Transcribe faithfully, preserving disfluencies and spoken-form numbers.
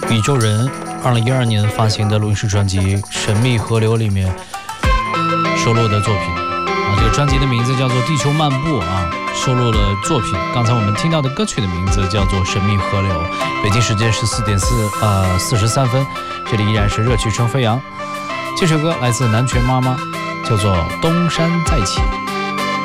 宇宙人二零一二年发行的录音室专辑《神秘河流》里面收录的作品啊，这个专辑的名字叫做《地球漫步》啊，收录的作品。刚才我们听到的歌曲的名字叫做《神秘河流》。北京时间十四点四呃四十三分，这里依然是热气声飞扬。这首歌来自南拳妈妈，叫做《东山再起》。